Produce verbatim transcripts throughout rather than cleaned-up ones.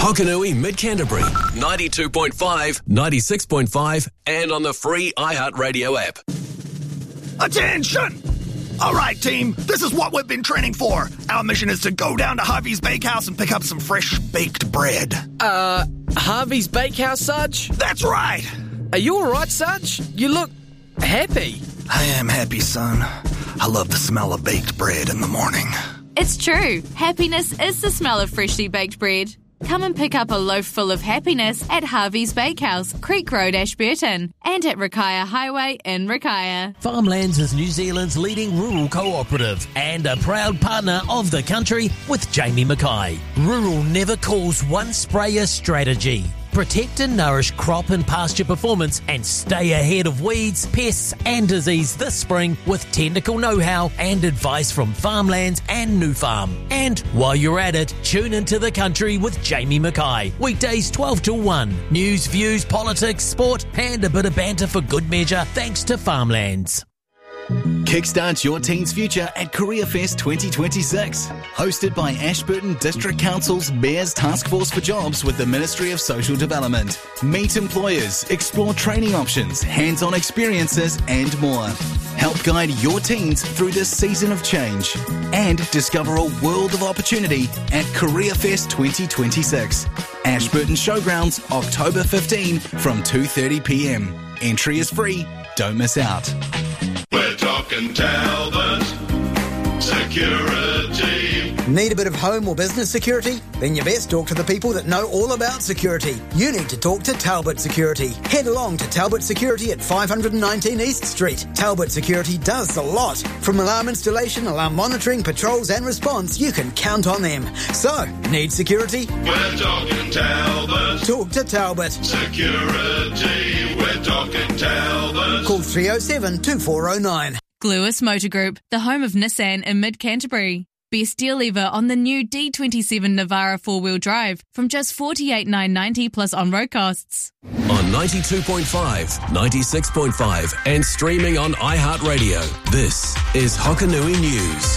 Hokanui, Mid-Canterbury, ninety-two point five, ninety-six point five, and on the free iHeartRadio app. Attention! All right, team, this is what we've been training for. Our mission is to go down to Harvey's Bakehouse and pick up some fresh baked bread. Uh, Harvey's Bakehouse, Sarge? That's right. Are you all right, Sarge? You look happy. I am happy, son. I love the smell of baked bread in the morning. It's true. Happiness is the smell of freshly baked bread. Come and pick up a loaf full of happiness at Harvey's Bakehouse, Creek Road, Ashburton, and at Rakaia Highway in Rakaia. Farmlands is New Zealand's leading rural cooperative and a proud partner of the country with Jamie Mackay. Rural never calls one sprayer strategy. Protect and nourish crop and pasture performance and stay ahead of weeds, pests and disease this spring with technical know-how and advice from Farmlands and New Farm. And while you're at it, tune into The Country with Jamie Mackay. Weekdays twelve till one. News, views, politics, sport and a bit of banter for good measure thanks to Farmlands. Kickstart your teen's future at Career Fest twenty twenty-six. Hosted by Ashburton District Council's Mayor's Task Force for Jobs with the Ministry of Social Development. Meet employers, explore training options, hands-on experiences and more. Help guide your teens through this season of change. And discover a world of opportunity at Career Fest twenty twenty-six. Ashburton Showgrounds, October fifteenth from two thirty p.m. Entry is free. Don't miss out. We're talking Talbot Security. Need a bit of home or business security? Then you best talk to the people that know all about security. You need to talk to Talbot Security. Head along to Talbot Security at five nineteen East Street. Talbot Security does a lot. From alarm installation, alarm monitoring, patrols and response, you can count on them. So, need security? We're talking Talbot. Talk to Talbot. Security. We're talking Talbot. Call three oh seven, two four oh nine. Gluis Motor Group, the home of Nissan in Mid-Canterbury. Best deal ever on the new D twenty-seven Navara four-wheel drive from just forty-eight thousand nine hundred ninety plus on-road costs. On ninety-two point five, ninety-six point five and streaming on iHeartRadio, this is Hokanui News.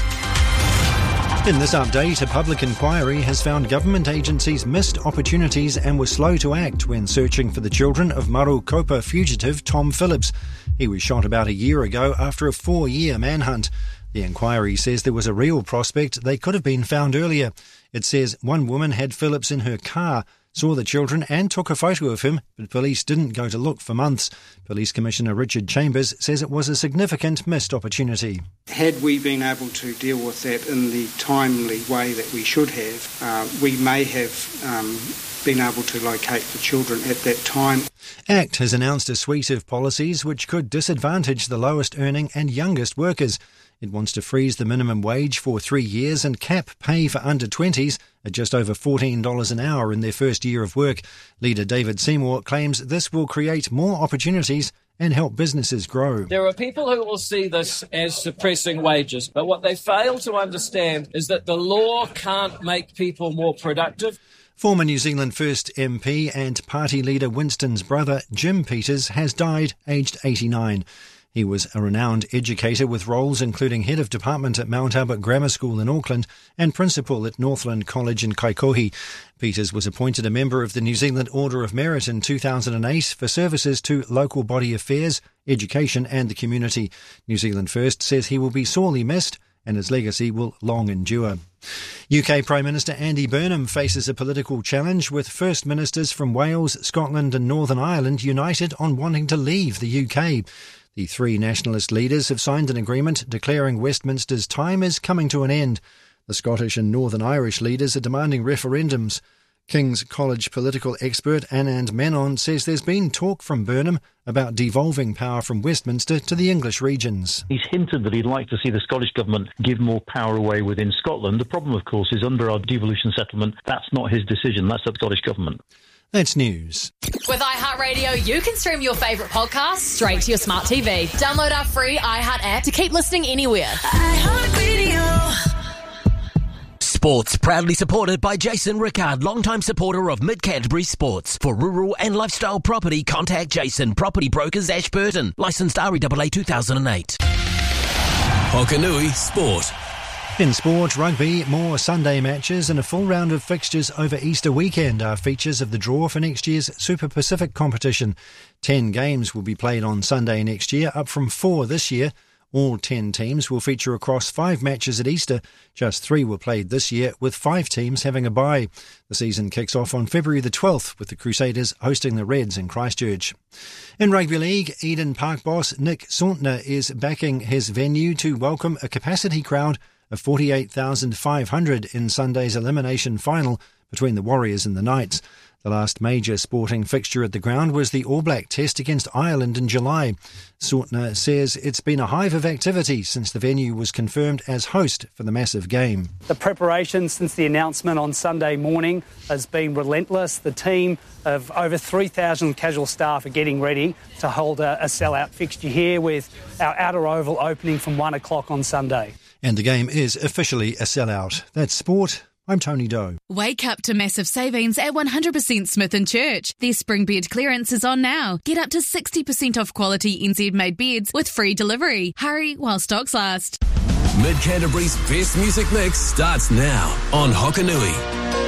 In this update, a public inquiry has found government agencies missed opportunities and were slow to act when searching for the children of Marukopa fugitive Tom Phillips. He was shot about a year ago after a four-year manhunt. The inquiry says there was a real prospect they could have been found earlier. It says one woman had Phillips in her car, saw the children and took a photo of him, but police didn't go to look for months. Police Commissioner Richard Chambers says it was a significant missed opportunity. Had we been able to deal with that in the timely way that we should have, uh, we may have um, been able to locate the children at that time. ACT has announced a suite of policies which could disadvantage the lowest earning and youngest workers. It wants to freeze the minimum wage for three years and cap pay for under twenties at just over fourteen dollars an hour in their first year of work. Leader David Seymour claims this will create more opportunities and help businesses grow. There are people who will see this as suppressing wages, but what they fail to understand is that the law can't make people more productive. Former New Zealand First M P and party leader Winston's brother, Jim Peters, has died aged eighty-nine. He was a renowned educator with roles including head of department at Mount Albert Grammar School in Auckland and principal at Northland College in Kaikohe. Peters was appointed a member of the New Zealand Order of Merit in two thousand eight for services to local body affairs, education and the community. New Zealand First says he will be sorely missed and his legacy will long endure. U K Prime Minister Andy Burnham faces a political challenge with First Ministers from Wales, Scotland and Northern Ireland united on wanting to leave the U K. The three nationalist leaders have signed an agreement declaring Westminster's time is coming to an end. The Scottish and Northern Irish leaders are demanding referendums. King's College political expert Anand Menon says there's been talk from Burnham about devolving power from Westminster to the English regions. He's hinted that he'd like to see the Scottish Government give more power away within Scotland. The problem, of course, is under our devolution settlement, that's not his decision, that's the Scottish Government. That's news. With iHeartRadio, you can stream your favourite podcasts straight to your smart T V. Download our free iHeart app to keep listening anywhere. iHeartRadio. Sports proudly supported by Jason Rickard, longtime supporter of Mid-Canterbury Sports. For rural and lifestyle property, contact Jason, Property Brokers, Ashburton. Licensed R E A A two thousand eight. Hokanui Sport. In sport, rugby, more Sunday matches and a full round of fixtures over Easter weekend are features of the draw for next year's Super Pacific competition. Ten games will be played on Sunday next year, up from four this year. All ten teams will feature across five matches at Easter. Just three were played this year, with five teams having a bye. The season kicks off on February the twelfth, with the Crusaders hosting the Reds in Christchurch. In Rugby League, Eden Park boss Nick Sauntner is backing his venue to welcome a capacity crowd of forty-eight thousand five hundred in Sunday's elimination final between the Warriors and the Knights. The last major sporting fixture at the ground was the All Black Test against Ireland in July. Sauntner says it's been a hive of activity since the venue was confirmed as host for the massive game. The preparation since the announcement on Sunday morning has been relentless. The team of over three thousand casual staff are getting ready to hold a, a sellout fixture here, with our outer oval opening from one o'clock on Sunday. And the game is officially a sellout. That's sport. I'm Tony Doe. Wake up to massive savings at one hundred percent Smith and Church. Their spring bed clearance is on now. Get up to sixty percent off quality N Z-made beds with free delivery. Hurry while stocks last. Mid Canterbury's best music mix starts now on Hokanui.